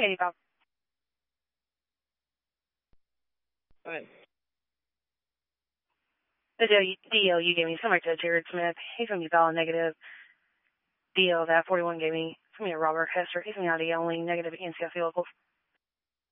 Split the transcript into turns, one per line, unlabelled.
85.
Go ahead.
The DL you gave me, similar to Jared Smith. He's going to be valid negative. DL that 41 gave me, it's going to be a Robert Hester. He's going to be only negative NCF vehicles.